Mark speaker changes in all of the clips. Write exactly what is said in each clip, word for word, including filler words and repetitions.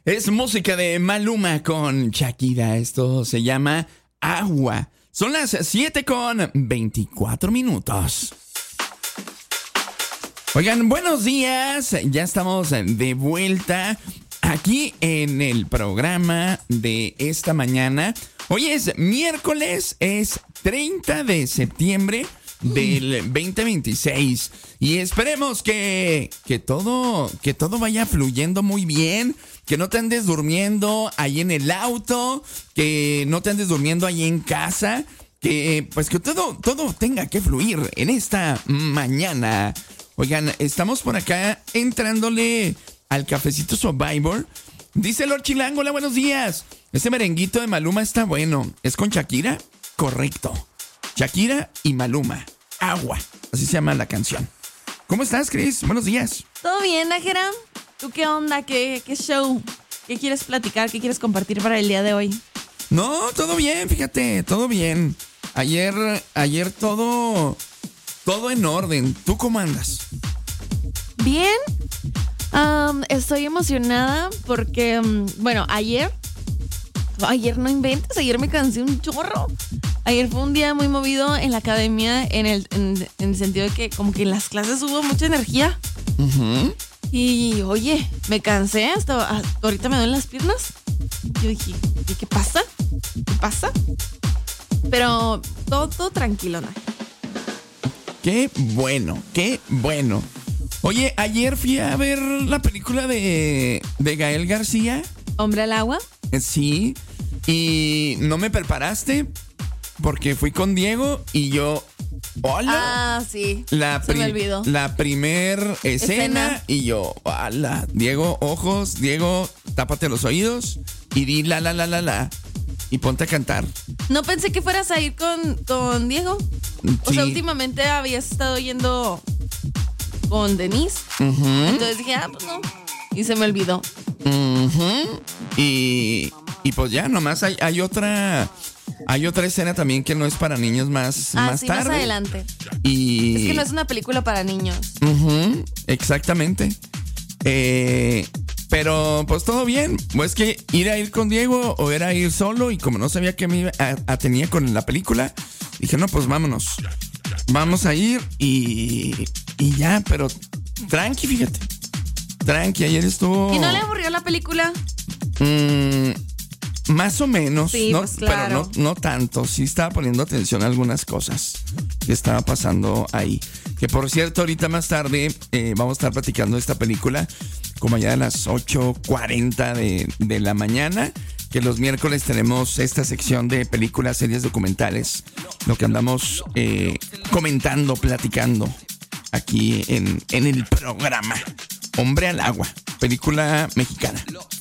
Speaker 1: Es música de Maluma con Shakira. Esto se llama Agua. Son las siete con veinticuatro minutos. Oigan, buenos días. Ya estamos de vuelta aquí en el programa de esta mañana. Hoy es miércoles, es treinta de septiembre del veinte veintiséis. Y esperemos que, que, todo, que todo vaya fluyendo muy bien. Que no te andes durmiendo ahí en el auto. Que no te andes durmiendo ahí en casa. Que pues que todo, todo tenga que fluir en esta mañana. Oigan, estamos por acá entrándole al cafecito Survivor. Dice Lord Chilango, hola, buenos días. Ese merenguito de Maluma está bueno. ¿Es con Shakira? Correcto. Shakira y Maluma. Agua. Así se llama la canción. ¿Cómo estás, Cris? Buenos días.
Speaker 2: ¿Todo bien, Nájera? ¿Tú qué onda? ¿Qué, qué show? ¿Qué quieres platicar? ¿Qué quieres compartir para el día de hoy?
Speaker 1: No, todo bien, fíjate, todo bien. Ayer, ayer todo, todo en orden. ¿Tú cómo andas?
Speaker 2: Bien. Um, estoy emocionada porque, um, bueno, ayer, ayer no inventes, ayer me cansé un chorro. Ayer fue un día muy movido en la academia en el, en, en el sentido de que como que en las clases hubo mucha energía.
Speaker 1: Uh-huh.
Speaker 2: Y, oye, me cansé, hasta, hasta ahorita me duelen las piernas. Yo dije, ¿qué pasa? ¿Qué pasa? Pero todo, todo tranquilo, ¿no?
Speaker 1: Qué bueno, qué bueno. Oye, ayer fui a ver la película de, de Gael García.
Speaker 2: ¿Hombre al agua?
Speaker 1: Eh, sí, y no me preparaste porque fui con Diego y yo... Hola.
Speaker 2: Ah, sí.
Speaker 1: La
Speaker 2: Se
Speaker 1: pri-
Speaker 2: me olvidó.
Speaker 1: La primer escena,
Speaker 2: Escena.
Speaker 1: y yo, hola. Diego, ojos. Diego, tápate los oídos y di la, la, la, la, la. Y ponte a cantar.
Speaker 2: No pensé que fueras a ir con, con Diego. O
Speaker 1: Sí.
Speaker 2: sea, últimamente habías estado yendo con Denise.
Speaker 1: Uh-huh.
Speaker 2: Entonces dije, ah, pues no. Y se me olvidó.
Speaker 1: Uh-huh. Y, y pues ya, nomás hay, hay otra... Hay otra escena también que no es para niños más,
Speaker 2: Ah,
Speaker 1: más
Speaker 2: sí,
Speaker 1: tarde.
Speaker 2: más adelante.
Speaker 1: Y...
Speaker 2: Es que no es una película para niños.
Speaker 1: Uh-huh, exactamente. Eh, pero pues todo bien. Pues que ir a ir con Diego o era ir solo. Y como no sabía que me iba a, a tenía con la película, dije, no, pues vámonos. Vamos a ir y, y ya, pero tranqui, fíjate. Tranqui, ayer estuvo...
Speaker 2: ¿Y no le aburrió la película?
Speaker 1: Mmm... Más o menos,
Speaker 2: Sí,
Speaker 1: ¿no?
Speaker 2: pues claro.
Speaker 1: Pero no, no tanto. Sí estaba poniendo atención a algunas cosas que estaba pasando ahí. Que por cierto, ahorita más tarde eh, vamos a estar platicando de esta película como allá a las ocho cuarenta de, de la mañana. Que los miércoles tenemos esta sección de películas, series, documentales. Lo que andamos eh, comentando, platicando aquí en, en el programa. Hombre al agua, película mexicana.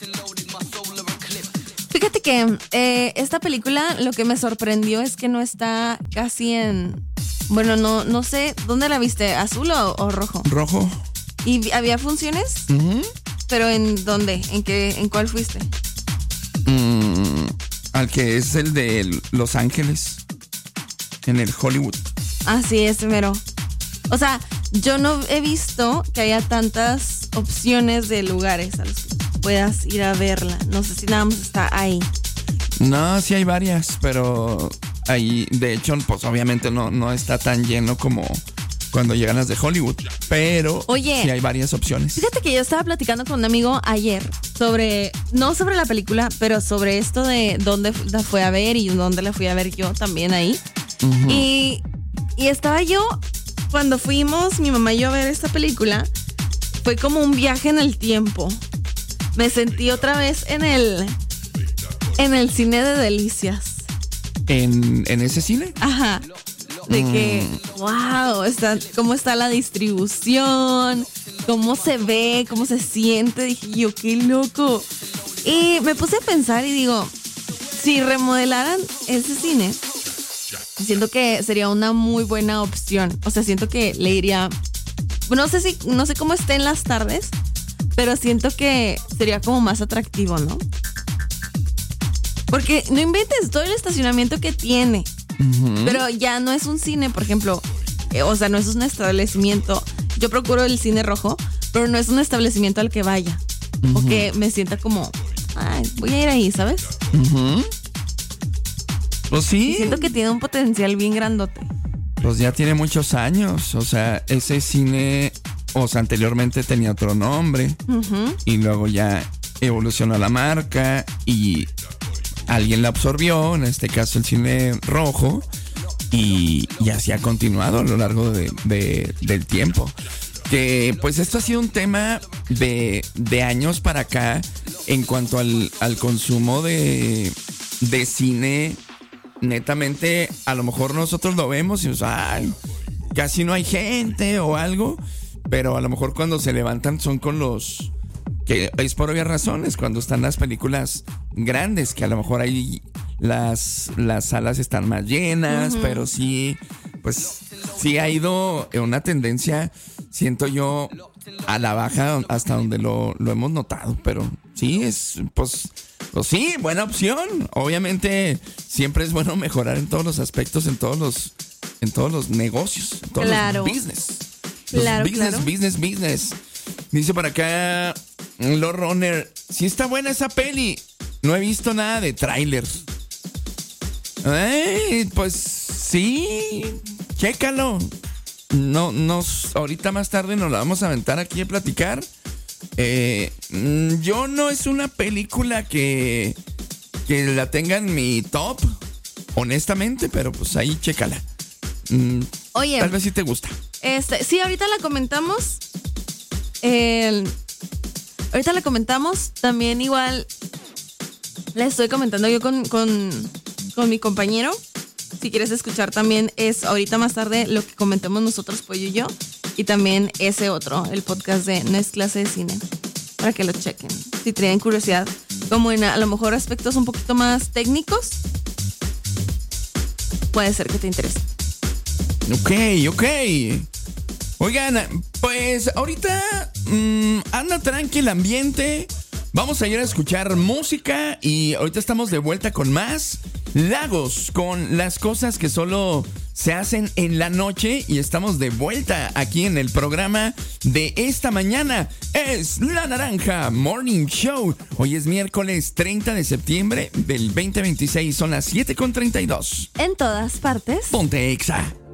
Speaker 2: Fíjate que eh, esta película lo que me sorprendió es que no está casi en... Bueno, no, no sé, ¿dónde la viste? ¿Azul o, o rojo?
Speaker 1: Rojo.
Speaker 2: ¿Y vi- había funciones?
Speaker 1: Uh-huh.
Speaker 2: ¿Pero en dónde? ¿En qué? ¿En cuál fuiste?
Speaker 1: Mm, al que es el de Los Ángeles, en el Hollywood.
Speaker 2: Ah, sí, ese mero. O sea, yo no he visto que haya tantas opciones de lugares a los que puedas ir a verla. No sé si nada más está ahí.
Speaker 1: No, sí hay varias, pero ahí, de hecho, pues obviamente no, no está tan lleno como cuando llegan las de Hollywood. Pero
Speaker 2: Oye,
Speaker 1: sí hay varias opciones.
Speaker 2: Fíjate que yo estaba platicando con un amigo ayer sobre, no sobre la película, pero sobre esto de dónde la fue a ver y dónde la fui a ver yo también ahí.
Speaker 1: Uh-huh.
Speaker 2: Y, y estaba yo, cuando fuimos mi mamá y yo a ver esta película, fue como un viaje en el tiempo. Me sentí otra vez en el, en el cine de Delicias.
Speaker 1: ¿En, en ese cine?
Speaker 2: Ajá. De que, wow, está, cómo está la distribución, cómo se ve, cómo se siente. Dije yo, qué loco. Y me puse a pensar y digo, si remodelaran ese cine, siento que sería una muy buena opción. O sea, siento que le iría, no sé si, no sé cómo esté en las tardes, pero siento que sería como más atractivo, ¿no? Porque no inventes todo el estacionamiento que tiene.
Speaker 1: Uh-huh.
Speaker 2: Pero ya no es un cine, por ejemplo, eh, o sea, no es un establecimiento. Yo procuro el cine rojo, pero no es un establecimiento al que vaya. Uh-huh. O que me sienta como ay, voy a ir ahí, ¿sabes?
Speaker 1: Uh-huh. Pues sí.
Speaker 2: Y siento que tiene un potencial bien grandote.
Speaker 1: Pues ya tiene muchos años. O sea, ese cine, o sea, anteriormente tenía otro nombre. Uh-huh. Y luego ya evolucionó la marca y alguien la absorbió, en este caso el cine rojo. Y, y así ha continuado a lo largo de, de, del tiempo. Que pues esto ha sido un tema de, de años para acá en cuanto al, al consumo de, de cine. Netamente, a lo mejor nosotros lo vemos y nos, ay, casi no hay gente o algo, pero a lo mejor cuando se levantan son con los, que es por obvias razones, cuando están las películas grandes, que a lo mejor ahí las, las salas están más llenas, uh-huh. pero sí, pues sí ha ido una tendencia, siento yo, a la baja hasta donde lo, lo hemos notado, pero sí, es, pues... Pues sí, buena opción. Obviamente siempre es bueno mejorar en todos los aspectos, en todos los, en todos los negocios, en todos
Speaker 2: claro.
Speaker 1: los business. Los
Speaker 2: claro,
Speaker 1: business,
Speaker 2: claro.
Speaker 1: business, business. Dice por acá Lord Runner, si está buena esa peli. No he visto nada de trailers. Ay, pues sí, chécalo. No, nos, ahorita más tarde nos la vamos a aventar aquí a platicar. Eh, yo no es una película que, que la tenga en mi top, honestamente, pero pues ahí chécala. Mm,
Speaker 2: Oye,
Speaker 1: tal vez sí te gusta.
Speaker 2: Este, sí, ahorita la comentamos. Eh, ahorita la comentamos. También igual la estoy comentando yo con, con, con mi compañero. Si quieres escuchar también es ahorita más tarde lo que comentemos nosotros, Pollo y yo. Y también ese otro, el podcast de No es Clase de Cine, para que lo chequen. Si tienen curiosidad, como en a lo mejor aspectos un poquito más técnicos, puede ser que te interese.
Speaker 1: Ok, ok. Oigan, pues ahorita mmm, anda tranqui el ambiente. Vamos a ir a escuchar música y ahorita estamos de vuelta con más Lagos, con las cosas que solo se hacen en la noche, y estamos de vuelta aquí en el programa de esta mañana. Es La Naranja Morning Show. Hoy es miércoles treinta de septiembre del veinte veintiséis. Son las siete con treinta y dos.
Speaker 2: En todas partes.
Speaker 1: Ponte Exa.